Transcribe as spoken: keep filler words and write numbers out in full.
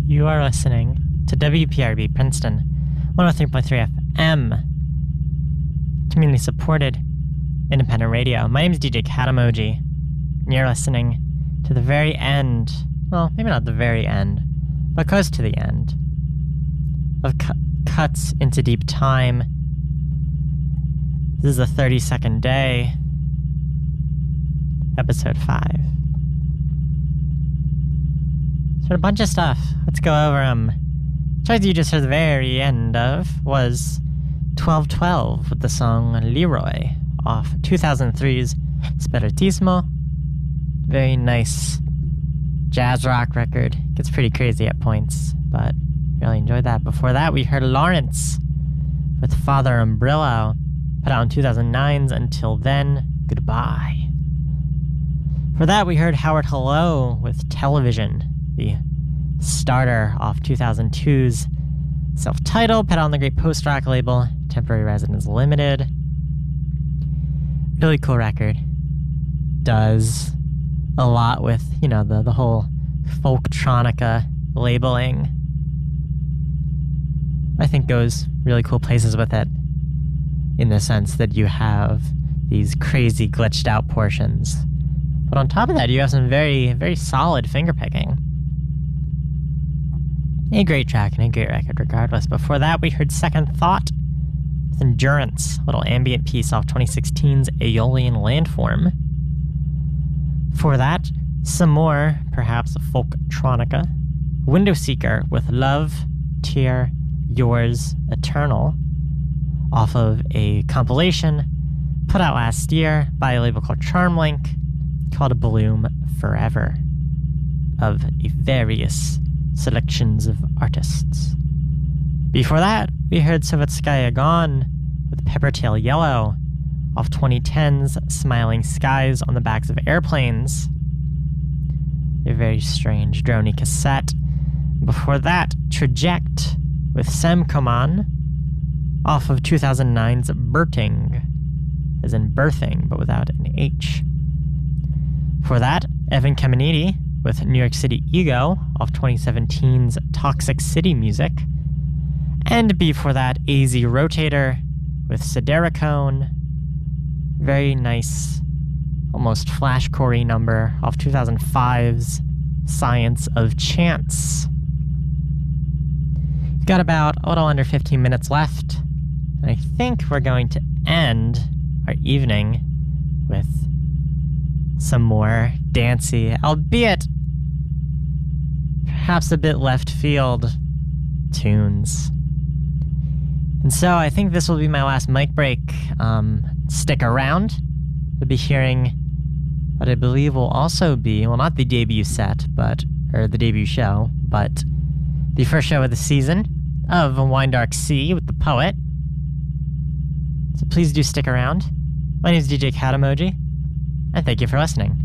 You are listening to W P R B Princeton, one oh three point three F M, community supported independent radio. My name is D J Katamoji, and you're listening to the very end, well, maybe not the very end, but close to the end, of cu- Cuts into Deep Time. This is the thirty-second day, episode five. So a bunch of stuff. Let's go over them. Um, choice you just heard the very end of was twelve twelve with the song Leroy off two thousand three's Spiritismo. Very nice jazz rock record. Gets pretty crazy at points, but really enjoyed that. Before that, we heard Lawrence with Father Umbrillo, put out in two thousand nine's Until Then, Goodbye. For that, we heard Howard Hello with Television, the starter off two thousand two's self-titled, put out on the great post-rock label, Temporary Residence Limited. Really cool record. Does a lot with, you know, the, the whole folktronica labeling. I think goes really cool places with it, in the sense that you have these crazy glitched out portions. But on top of that, you have some very, very solid fingerpicking. A great track and a great record regardless. Before that, we heard Second Thought with Endurance, a little ambient piece off twenty sixteen's Aeolian Landform. For that, some more, perhaps folktronica. Window Seeker with Love, Tear, Yours, Eternal, off of a compilation put out last year by a label called Charmlink, called Bloom Forever, of various selections of artists. Before that, we heard Sovetskaya Gone with Peppertail Yellow off twenty ten's Smiling Skies on the Backs of Airplanes, a very strange droney cassette. Before that, Traject with Semkoman off of two thousand nine's Birthing, as in birthing, but without an H. For that, Evan Kemenidi with New York City Ego off twenty seventeen's Toxic City Music. And before that, A Z Rotator with Sidericone. Very nice, almost flashcore-y number off two thousand five's Science of Chance. We've got about a little under fifteen minutes left, and I think we're going to end our evening with some more dancey, albeit perhaps a bit left field tunes. And so I think this will be my last mic break. Um, stick around. We'll be hearing what I believe will also be, well, not the debut set, but, or the debut show, but the first show of the season of Wine Dark Sea with the Poet. So please do stick around. My name is D J Katamoji, and thank you for listening.